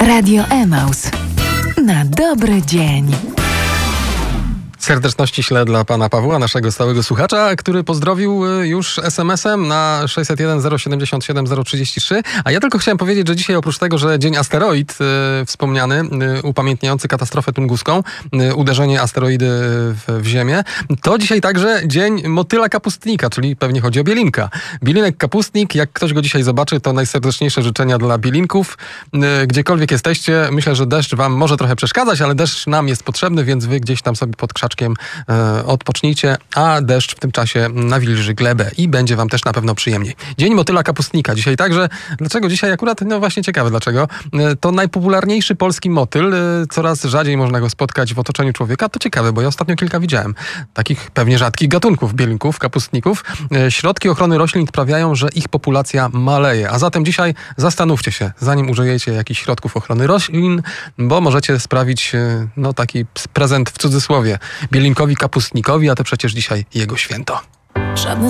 Radio Emaus. Na dobry dzień. Serdeczności ślę dla pana Pawła, naszego stałego słuchacza, który pozdrowił już SMS-em na 601 077 033. A ja tylko chciałem powiedzieć, że dzisiaj oprócz tego, że Dzień Asteroid wspomniany, upamiętniający katastrofę tunguską, uderzenie asteroidy w Ziemię, to dzisiaj także Dzień Motyla Kapustnika, czyli pewnie chodzi o bielinka. Bielinek kapustnik, jak ktoś go dzisiaj zobaczy, to najserdeczniejsze życzenia dla bielinków. Gdziekolwiek jesteście, myślę, że deszcz wam może trochę przeszkadzać, ale deszcz nam jest potrzebny, więc wy gdzieś tam sobie pod krzaczkiem odpocznijcie, a deszcz w tym czasie nawilży glebę i będzie wam też na pewno przyjemniej. Dzień Motyla Kapustnika dzisiaj także. Dlaczego dzisiaj akurat? No właśnie ciekawe dlaczego. To najpopularniejszy polski motyl. Coraz rzadziej można go spotkać w otoczeniu człowieka. To ciekawe, bo ja ostatnio kilka widziałem. Takich pewnie rzadkich gatunków bielinków, kapustników. Środki ochrony roślin sprawiają, że ich populacja maleje. A zatem dzisiaj zastanówcie się, zanim użyjecie jakichś środków ochrony roślin, bo możecie sprawić taki prezent w cudzysłowie bielinkowi kapustnikowi, a to przecież dzisiaj jego święto. Żadne